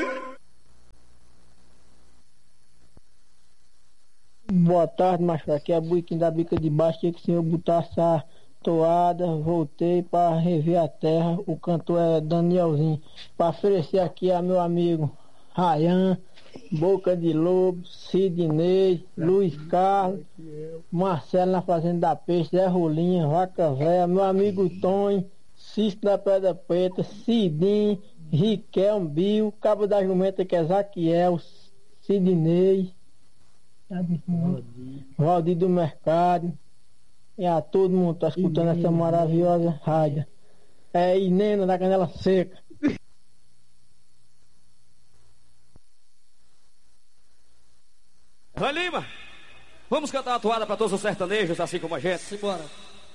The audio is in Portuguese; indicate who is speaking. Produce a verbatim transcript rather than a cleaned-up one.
Speaker 1: Boa tarde, macho. Aqui é a Buiquim da Bica de Baixo. Queria que o senhor botasse a toada. Voltei para rever a terra. O cantor é Danielzinho. Para oferecer aqui a meu amigo Rayan, Boca de Lobo, Sidney, Luiz Carlos, Marcelo na Fazenda da Peixe, Zé Rolinha, Vaca Véia, meu amigo Tonho, Cisco da Pedra Preta, Cidinho, Riquelme, Bill, Cabo da Jumenta que é Zaquiel, Sidney, Valdir do Mercado, e a todo mundo está escutando essa maravilhosa rádio. É Inena da Canela Seca.
Speaker 2: Vai Lima, vamos cantar uma toada para todos os sertanejos, assim como a gente.
Speaker 3: Simbora.